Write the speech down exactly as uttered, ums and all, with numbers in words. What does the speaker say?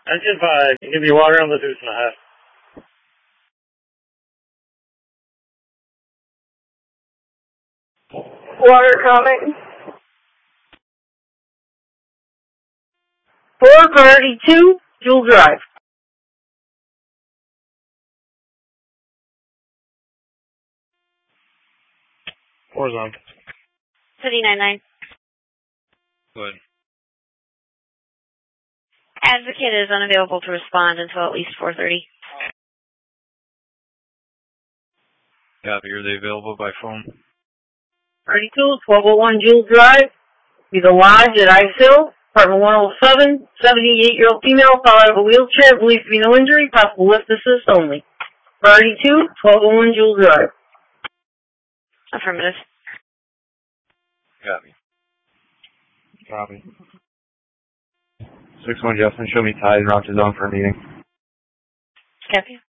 Engine five, give me water on the deuce and a half. Water coming. four thirty-two, dual drive. Four's on. City nine nine. Good. Advocate is unavailable to respond until at least four thirty. Copy. Are they available by phone? thirty-two, twelve oh one Jules Drive. Be the lodge at Ice Hill. Apartment one oh seven, seventy-eight-year-old female, fell out of a wheelchair, believed to be no injury, possible lift assist only. thirty-two, twelve oh one Jules Drive. Affirmative. Copy. Copy. six one Justin, show me ties and route to zone for a meeting. Copy.